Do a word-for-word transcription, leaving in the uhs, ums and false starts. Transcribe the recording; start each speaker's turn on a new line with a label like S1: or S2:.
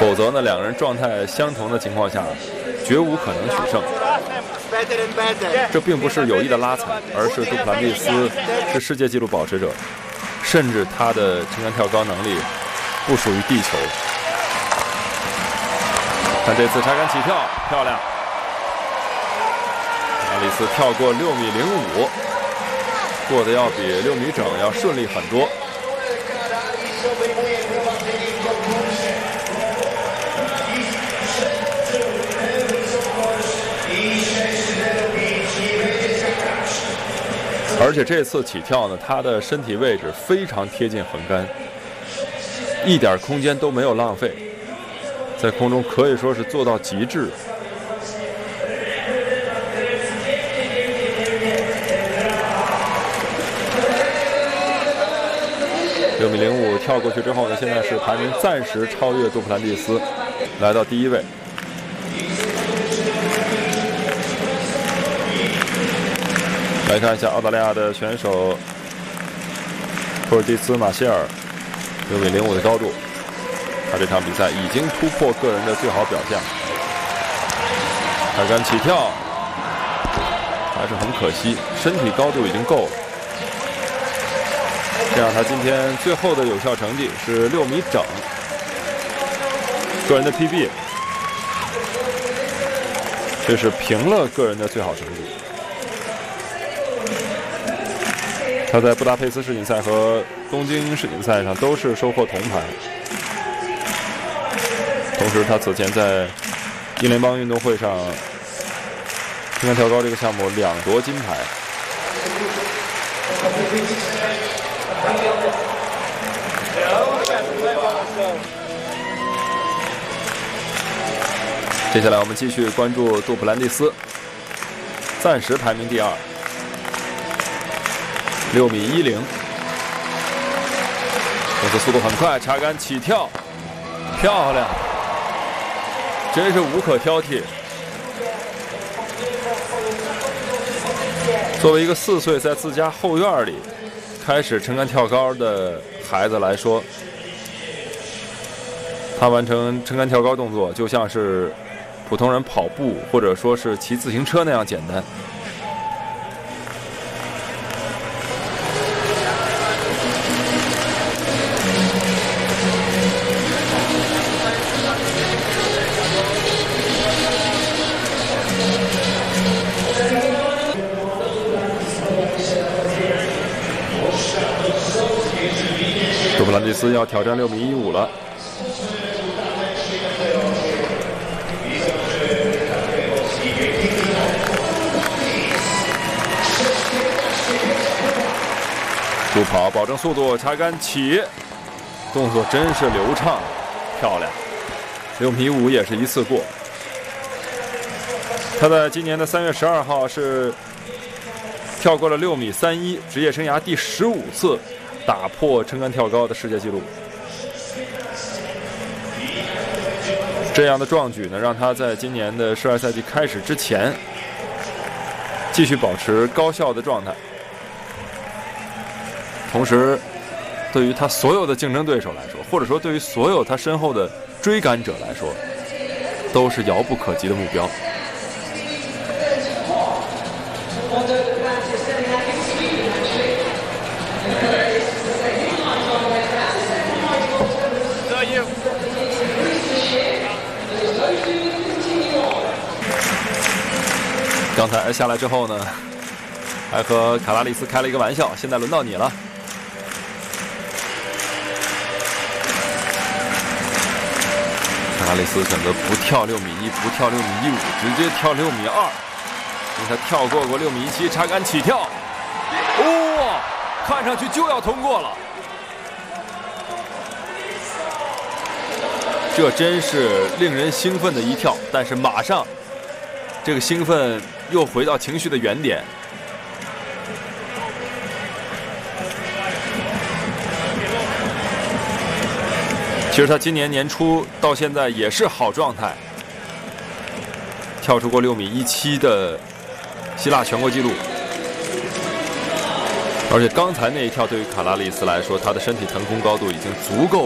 S1: 否则呢，两个人状态相同的情况下，绝无可能取胜。这并不是有意的拉踩，而是杜普兰蒂斯是世界纪录保持者，甚至他的撑杆跳高能力不属于地球。看这次插杆起跳，漂亮！卡拉里斯跳过六米零五，过得要比六米整要顺利很多。而且这次起跳呢，他的身体位置非常贴近横杆，一点空间都没有浪费，在空中可以说是做到极致。六米零五跳过去之后呢，现在是排名暂时超越杜普兰蒂斯，来到第一位。来看一下澳大利亚的选手托尔蒂斯马歇尔，六米零五的高度，他这场比赛已经突破个人的最好表现。开杆起跳，还是很可惜，身体高度已经够了。这样他今天最后的有效成绩是六米整，个人的 P B， 这是平了个人的最好成绩。他在布达佩斯世锦赛和东京世锦赛上都是收获铜牌，同时他此前在英联邦运动会上撑杆跳高这个项目两夺金牌。接下来我们继续关注杜普兰蒂斯，暂时排名第二。六米一零，这次速度很快，插杆起跳，漂亮，真是无可挑剔。作为一个四岁在自家后院里开始撑杆跳高的孩子来说，他完成撑杆跳高动作就像是普通人跑步或者说是骑自行车那样简单。杜普兰蒂斯要挑战六米一五了。助跑，保证速度，插杆起，动作真是流畅，漂亮。六米五也是一次过。他在今年的三月十二号是跳过了六米三一，职业生涯第十五次打破撑杆跳高的世界纪录。这样的壮举呢，让他在今年的世外赛季开始之前继续保持高效的状态。同时，对于他所有的竞争对手来说，或者说对于所有他身后的追赶者来说，都是遥不可及的目标。刚才下来之后呢，还和卡拉里斯开了一个玩笑，现在轮到你了。卡拉里斯选择不跳六米一，不跳六米一五，直接跳六米二，因为他跳过过六米一七，插杆起跳，哦，看上去就要通过了。这真是令人兴奋的一跳，但是马上这个兴奋又回到情绪的原点。其实他今年年初到现在也是好状态，跳出过六米一七的希腊全国纪录。而且刚才那一跳对于卡拉里斯来说，他的身体腾空高度已经足够